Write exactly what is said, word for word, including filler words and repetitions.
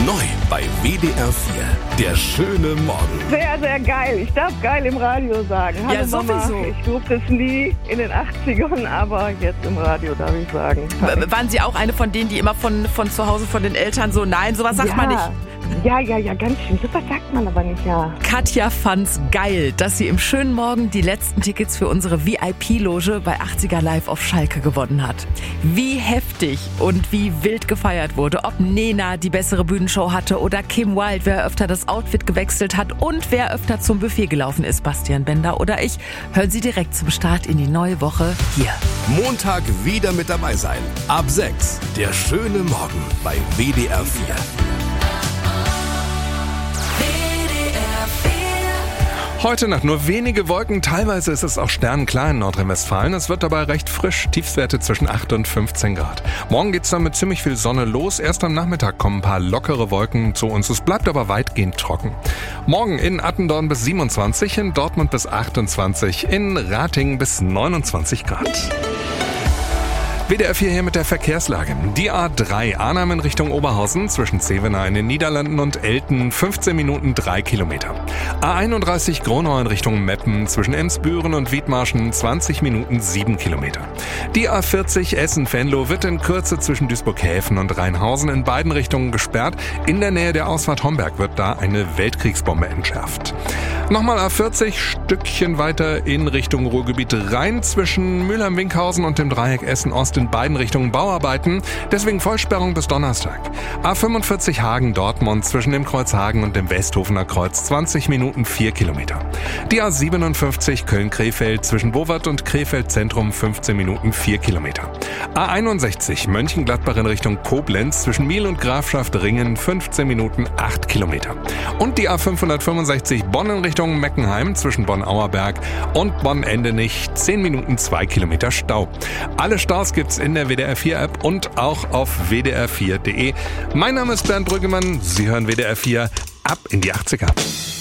Neu bei W D R vier. Der schöne Morgen. Sehr, sehr geil. Ich darf geil im Radio sagen. Hallo Ja, Mama. sowieso. Ich durfte es nie in den achtzigern, aber jetzt im Radio darf ich sagen. W- Waren Sie auch eine von denen, die immer von, von zu Hause von den Eltern so, nein, sowas sagt ja. man nicht. Ja, ja, ja, ganz schön. Sowas sagt man aber nicht, ja. Katja fand's geil, dass sie im schönen Morgen die letzten Tickets für unsere V I P-Loge bei achtziger Live auf Schalke gewonnen hat. Wie heftig und wie wild gefeiert wurde. Ob Nena die bessere Bühnenshow hatte oder Kim Wilde, wer öfter das Outfit gewechselt hat und wer öfter zum Buffet gelaufen ist, Bastian Bender oder ich. Hören Sie direkt zum Start in die neue Woche hier. Montag wieder mit dabei sein. Ab sechs. Der schöne Morgen bei W D R vier. Heute Nacht nur wenige Wolken, teilweise ist es auch sternenklar in Nordrhein-Westfalen. Es wird dabei recht frisch, Tiefstwerte zwischen acht und fünfzehn Grad. Morgen geht's dann mit ziemlich viel Sonne los. Erst am Nachmittag kommen ein paar lockere Wolken zu uns. Es bleibt aber weitgehend trocken. Morgen in Attendorn bis siebenundzwanzig, in Dortmund bis achtundzwanzig, in Ratingen bis neunundzwanzig Grad. W D R vier hier mit der Verkehrslage. Die A drei Arnhem in Richtung Oberhausen zwischen Zevenaar in den Niederlanden und Elten fünfzehn Minuten drei Kilometer. A einunddreißig Gronau in Richtung Meppen zwischen Emsbüren und Wiedmarschen zwanzig Minuten sieben Kilometer. Die A vierzig Essen-Venlo wird in Kürze zwischen Duisburg-Häfen und Rheinhausen in beiden Richtungen gesperrt. In der Nähe der Ausfahrt Homberg wird da eine Weltkriegsbombe entschärft. Nochmal A vierzig, Stückchen weiter in Richtung Ruhrgebiet Rhein zwischen Mülheim-Winkhausen und dem Dreieck Essen-Ost in beiden Richtungen Bauarbeiten, deswegen Vollsperrung bis Donnerstag. A fünfundvierzig Hagen-Dortmund zwischen dem Kreuz Hagen und dem Westhofener Kreuz zwanzig Minuten vier Kilometer. Die A siebenundfünfzig Köln-Krefeld zwischen Bowart und Krefeld Zentrum fünfzehn Minuten vier Kilometer. A einundsechzig Mönchengladbach in Richtung Koblenz zwischen Miel und Grafschaft Ringen fünfzehn Minuten acht Kilometer. Und die A fünfhundertfünfundsechzig Bonn in Richtung Meckenheim zwischen Bonn-Auerberg und Bonn-Endenich zehn Minuten zwei Kilometer Stau. Alle Staus gibt's in der W D R vier App und auch auf w d r vier punkt d e. Mein Name ist Bernd Brüggemann. Sie hören W D R vier ab in die achtziger.